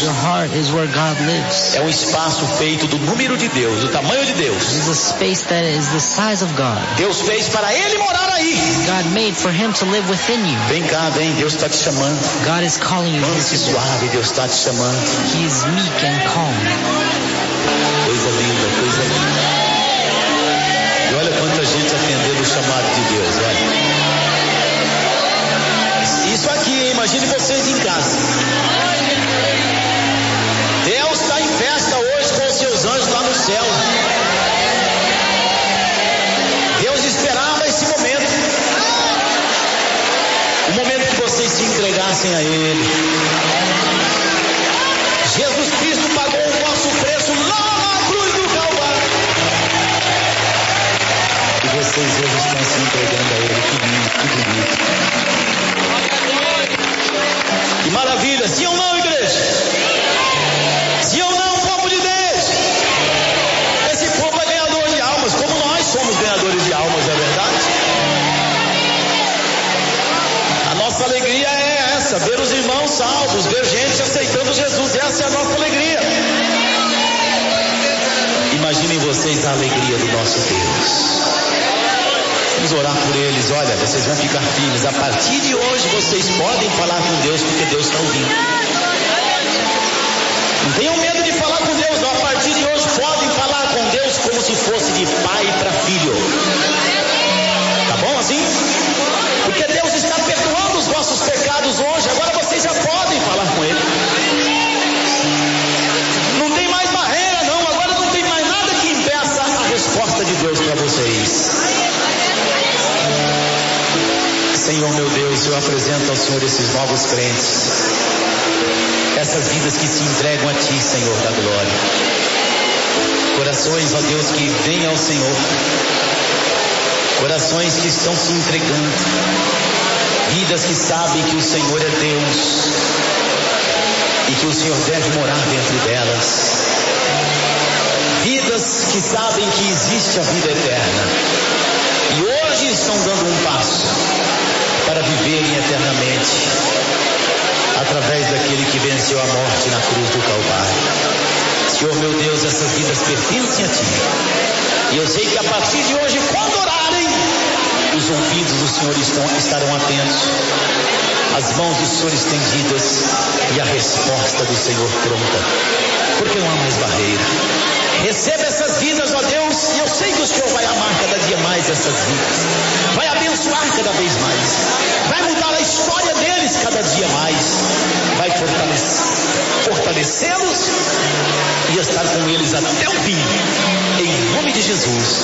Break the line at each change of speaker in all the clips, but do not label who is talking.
Your heart is where God lives.
É um espaço feito do número de Deus, do tamanho de Deus.
It is a space that is the size of God.
Deus fez para Ele morar aí.
God made for Him to live within you.
Vem cá, vem, Deus está te chamando.
God is calling you.
Manso suave, Deus está te chamando.
He is meek and calm.
Coisa linda, coisa linda. E olha quanta gente atendendo o chamado de Deus, olha. Isso aqui, imagine vocês em casa. Deus está em festa hoje com os seus anjos lá no céu. Deus esperava esse momento. O momento que vocês se entregassem a Ele. Jesus Cristo pagou o vosso preço lá na cruz do Calvário. E vocês hoje estão se entregando a Ele. Que lindo, que bonito. Que maravilha, sim ou não, igreja? Sim ou não, povo de Deus? Esse povo é ganhador de almas, como nós somos ganhadores de almas, é verdade? A nossa alegria é essa, ver os irmãos salvos, ver gente aceitando Jesus, essa é a nossa alegria. Imaginem vocês a alegria do nosso Deus. Vamos orar por eles. Olha, vocês vão ficar firmes. A partir de hoje vocês podem falar com Deus, porque Deus está ouvindo. Não tenham medo de falar com Deus, não. A partir de hoje podem falar com Deus como se fosse de pai para filho. Tá bom assim? Porque Deus está perdoando os vossos pecados hoje. Agora vocês já podem falar com Ele. Não tem mais barreira, não. Agora não tem mais nada que impeça a resposta de Deus para vocês. Senhor meu Deus, eu apresento ao Senhor esses novos crentes, essas vidas que se entregam a Ti, Senhor da glória. Corações, ó Deus, que vêm ao Senhor, corações que estão se entregando, vidas que sabem que o Senhor é Deus e que o Senhor deve morar dentro delas, vidas que sabem que existe a vida eterna e hoje estão dando um passo para viverem eternamente através daquele que venceu a morte na cruz do Calvário. Senhor meu Deus, essas vidas pertencem a Ti, e eu sei que a partir de hoje, quando orarem, os ouvidos do Senhor estarão atentos, as mãos do Senhor estendidas e a resposta do Senhor pronta, porque não há mais barreira. Receba essas vidas, ó Deus, e eu sei que o Senhor vai amar cada dia mais essas vidas, vai abençoar cada vez mais, vai mudar a história deles cada dia mais, vai fortalecê-los e estar com eles até o fim, em nome de Jesus.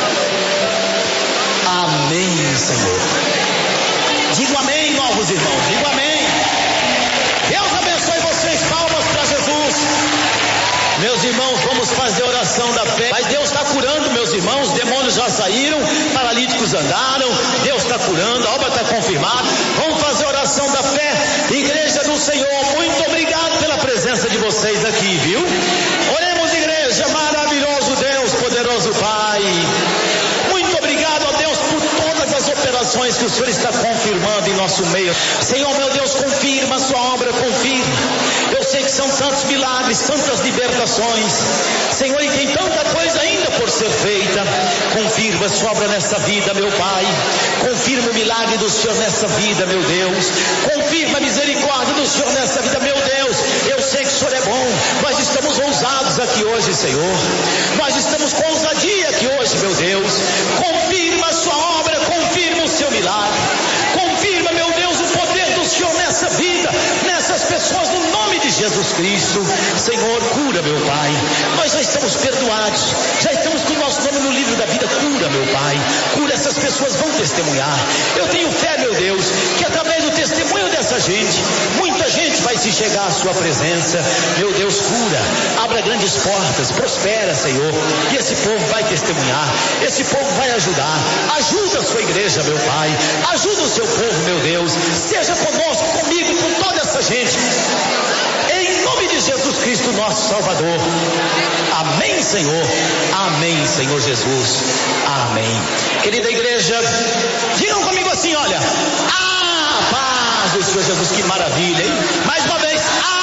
Amém, Senhor. Digo amém, novos irmãos, digo amém. Deus abençoe vocês, palmas para Jesus. Meus irmãos, vamos fazer a oração da fé. Mas Deus está curando, meus irmãos. Demônios já saíram, paralíticos andaram. Deus está curando, a obra está confirmada. Vamos fazer a oração da fé. Igreja do Senhor, muito obrigado pela presença de vocês aqui, viu? Oremos, igreja, maravilhoso Deus, poderoso Pai. Muito obrigado, ó Deus, por todas as operações que o Senhor está confirmando em nosso meio. Senhor, meu Deus, confirma a sua obra, confirma. Eu sei que são tantos milagres, tantas libertações, Senhor, e tem tanta coisa ainda por ser feita. Confirma a sua obra nessa vida, meu Pai. Confirma o milagre do Senhor nessa vida, meu Deus. Confirma a misericórdia do Senhor nessa vida, meu Deus. Eu sei que o Senhor é bom. Nós estamos ousados aqui hoje, Senhor. Nós estamos com ousadia aqui hoje, meu Deus. Confirma a sua obra, confirma o seu milagre. Confirma, meu Deus, o poder do Senhor nessa vida, nessas pessoas, no nome de Jesus Cristo. Senhor, cura, meu Pai. Nós já estamos perdoados, já estamos com o nosso nome no livro da vida. Cura, meu Pai. Cura, essas pessoas vão testemunhar. Eu tenho fé, meu Deus, que através do testemunho dessa gente, muita gente vai se chegar à sua presença. Meu Deus, cura, abra grandes portas, prospera, Senhor, e esse povo vai testemunhar, esse povo vai ajudar. Ajuda a sua igreja, meu Pai. Ajuda o seu povo, meu Deus. Seja conosco, comigo, com toda essa gente, em nome de Jesus Cristo, nosso Salvador. Amém, Senhor. Amém, Senhor Jesus. Amém. Querida igreja, digam comigo assim, olha: a paz do Senhor Jesus. Que maravilha, hein? Mais uma vez, a